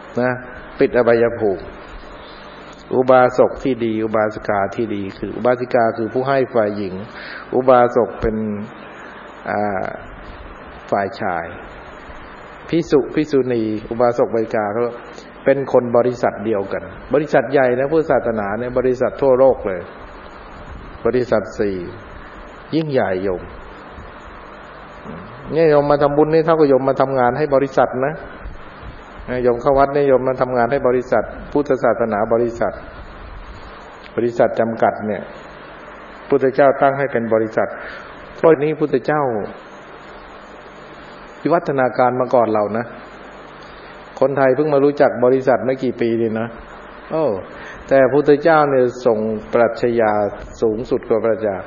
นะปิดอบายภูมิอุบาสกที่ดีอุบาสิกาที่ดีคืออุบาสิกาคือผู้ให้ฝ่ายหญิงอุบาสกเป็นฝ่ายชายภิกษุภิกษุณีอุบาสกอุบาสิกาเขาเป็นคนบริษัทเดียวกันบริษัทใหญ่นะพุทธศาสนาเนี่ยบริษัททั่วโลกเลยบริษัท4ยิ่งใหญ่โยมเนี่ยโยมมาทำบุญนี่เท่ากับโยมมาทำงานให้บริษัทนะโยมเข้าวัดเนี่ยโยมมาทำงานให้บริษัทพุทธศาสนาบริษัทจำกัดเนี่ยพุทธเจ้าตั้งให้เป็นบริษัทเพราะนี้พุทธเจ้าวิวัฒนาการมาก่อนเรานะคนไทยเพิ่งมารู้จักบริษัทไม่กี่ปีนี่นะแต่พุทธเจ้าเนี่ยส่งปรัชญาสูงสุดกว่าปรัชญา